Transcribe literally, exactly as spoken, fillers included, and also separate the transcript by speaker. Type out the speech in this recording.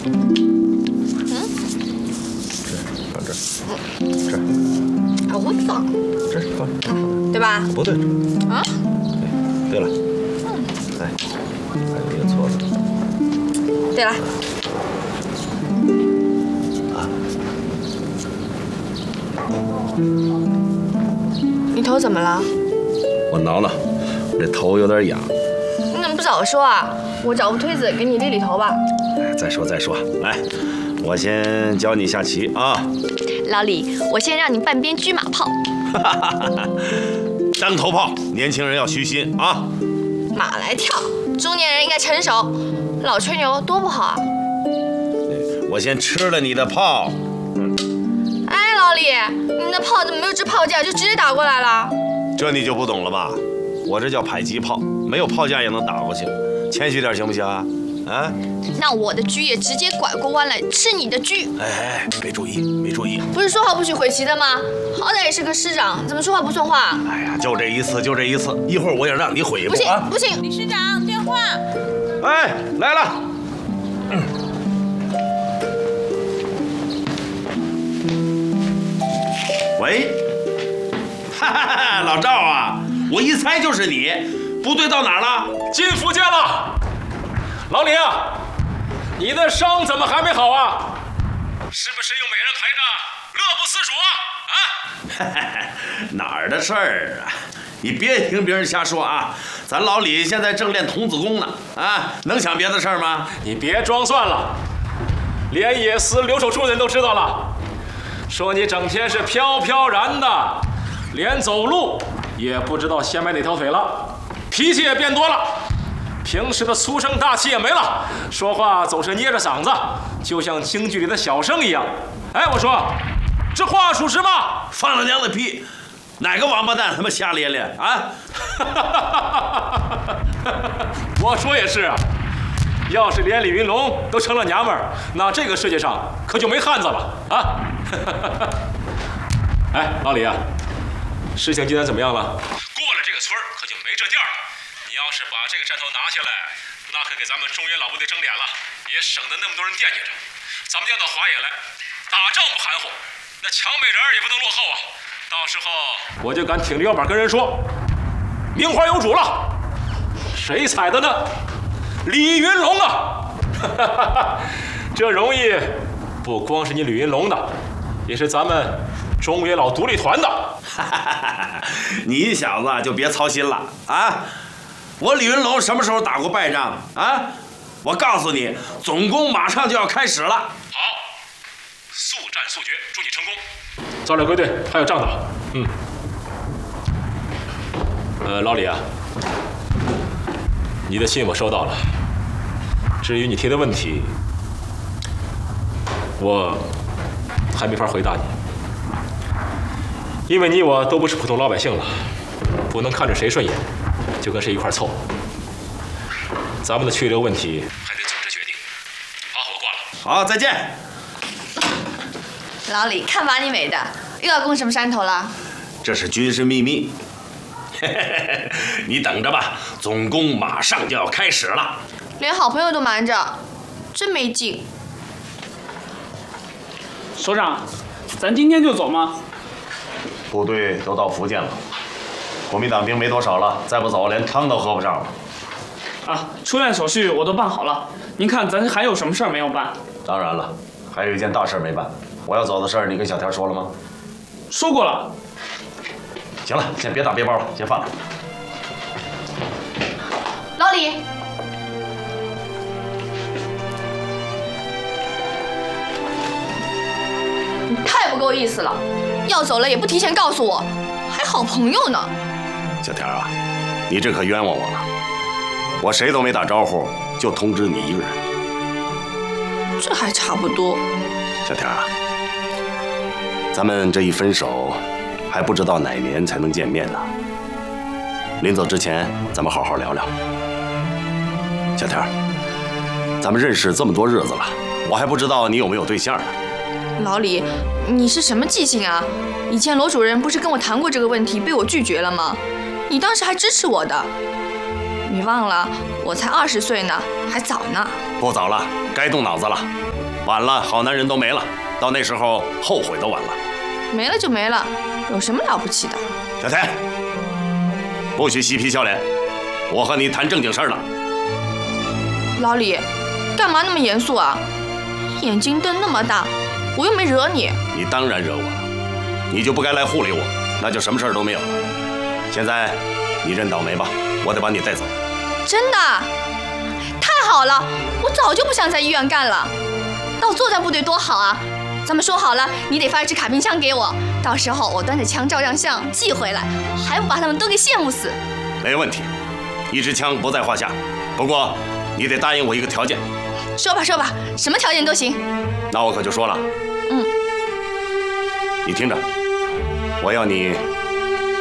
Speaker 1: 嗯，
Speaker 2: 这放这儿，这儿。
Speaker 1: 好脏。
Speaker 2: 这儿放，
Speaker 1: 嗯，对吧？
Speaker 2: 不对。
Speaker 1: 啊？
Speaker 2: 对了。
Speaker 1: 嗯。
Speaker 2: 哎，还有一个错的。
Speaker 1: 对了。
Speaker 2: 啊。
Speaker 1: 你头怎么了？
Speaker 2: 我挠挠，我这头有点痒。
Speaker 1: 你怎么不早说啊？我找个推子给你理理头吧。
Speaker 2: 哎，再说再说，来，我先教你下棋啊。
Speaker 1: 老李，我先让你半边车马炮。
Speaker 2: 单头炮，年轻人要虚心啊。
Speaker 1: 马来跳，中年人应该成熟。老吹牛多不好啊。
Speaker 2: 我先吃了你的炮。
Speaker 1: 嗯。哎，老李，你的炮怎么没有支炮架就直接打过来了？
Speaker 2: 这你就不懂了吧？我这叫迫击炮，没有炮架也能打过去。谦虚点行不行啊？啊？
Speaker 1: 那我的车也直接拐过弯来吃你的车。
Speaker 2: 哎哎，没注意，没注意。
Speaker 1: 不是说好不许回旗的吗？好歹也是个师长，怎么说话不算话？
Speaker 2: 哎呀，就这一次，就这一次，一会儿我也让你悔一步啊！
Speaker 1: 不行，不行，
Speaker 3: 理事长电话。
Speaker 2: 哎，来了。嗯。喂。哈哈哈，老赵啊，我一猜就是你。部队到哪儿了？
Speaker 4: 进福建了。老李啊，你的伤怎么还没好啊？是不是又每人陪着，乐不思蜀啊？
Speaker 2: 啊？哪儿的事儿啊？你别听别人瞎说啊！咱老李现在正练童子功呢，啊，能想别的事儿吗？
Speaker 4: 你别装蒜了，连野司留守处的人都知道了，说你整天是飘飘然的，连走路也不知道先迈哪条腿了，脾气也变多了。平时的粗声大气也没了，说话总是捏着嗓子，就像京剧里的小生一样。哎，我说，这话属实吗？
Speaker 2: 放了娘的屁！哪个王八蛋他妈瞎咧咧啊？
Speaker 4: 我说也是啊，要是连李云龙都成了娘们儿，那这个世界上可就没汉子了啊！哎，老李啊，事情今天怎么样了？过了这个村儿可就没这店儿了。你要是把这个站头拿下来，那可给咱们中原老部队争脸了，也省得那么多人惦记着。咱们要到华野来，打仗不含糊，那抢美人也不能落后啊！到时候我就敢挺着腰板跟人说，名花有主了。谁踩的呢？李云龙啊！这荣誉不光是你李云龙的，也是咱们中原老独立团的。
Speaker 2: 你小子就别操心了啊！我李云龙什么时候打过败仗啊？我告诉你，总攻马上就要开始了。好，
Speaker 4: 速战速决，祝你成功。招了归队，还有仗打。嗯。呃，老李啊，你的信我收到了。至于你提的问题，我还没法回答你，因为你我都不是普通老百姓了，不能看着谁顺眼就跟谁一块凑。咱们的去留问题还得组织决定。好，我挂了。
Speaker 2: 好，再见。
Speaker 1: 老李，看把你美的，又要攻什么山头了？
Speaker 2: 这是军事秘密。你等着吧，总攻马上就要开始了。
Speaker 1: 连好朋友都瞒着，真没劲。
Speaker 5: 首长，咱今天就走吗？
Speaker 2: 部队都到福建了，国民党兵没多少了，再不走连汤都喝不上了。
Speaker 5: 啊，出院手续我都办好了，您看咱还有什么事儿没有办？
Speaker 2: 当然了，还有一件大事没办。我要走的事儿，你跟小田说了吗？
Speaker 5: 说过了。
Speaker 2: 行了，先别打背包了，先放着。
Speaker 1: 老李，你太不够意思了，要走了也不提前告诉我，还好朋友呢。
Speaker 2: 小田啊，你这可冤枉我了，我谁都没打招呼，就通知你一个人。
Speaker 1: 这还差不多。
Speaker 2: 小田啊，咱们这一分手，还不知道哪年才能见面呢。临走之前，咱们好好聊聊。小田，咱们认识这么多日子了，我还不知道你有没有对象呢。
Speaker 1: 老李，你是什么记性啊？以前罗主任不是跟我谈过这个问题，被我拒绝了吗？你当时还支持我的。 你忘了，我才二十岁呢，还早呢。
Speaker 2: 不早了，该动脑子了。晚了，好男人都没了，到那时候后悔都晚了。
Speaker 1: 没了就没了，有什么了不起的？
Speaker 2: 小田，不许嬉皮笑脸，我和你谈正经事儿了。
Speaker 1: 老李，干嘛那么严肃啊？眼睛瞪那么大，我又没惹你。
Speaker 2: 你当然惹我了，你就不该来护理我，那就什么事儿都没有了。现在你认倒霉吧，我得把你带走。
Speaker 1: 真的？太好了，我早就不想在医院干了。那我作战部队多好啊！咱们说好了，你得发一支卡宾枪给我，到时候我端着枪照张相寄回来，还不把他们都给羡慕死？
Speaker 2: 没问题，一支枪不在话下。不过你得答应我一个条件。
Speaker 1: 说吧说吧，什么条件都行。
Speaker 2: 那我可就说了。
Speaker 1: 嗯。
Speaker 2: 你听着，我要你